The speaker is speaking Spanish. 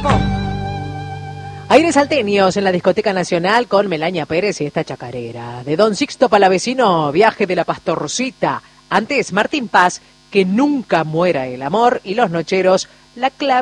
Aires salteños en la Discoteca Nacional con Melania Pérez y esta chacarera. De Don Sixto Palavecino, Viaje de la Pastorcita. Antes, Martín Paz, Que nunca muera el amor. Y Los Nocheros, La clave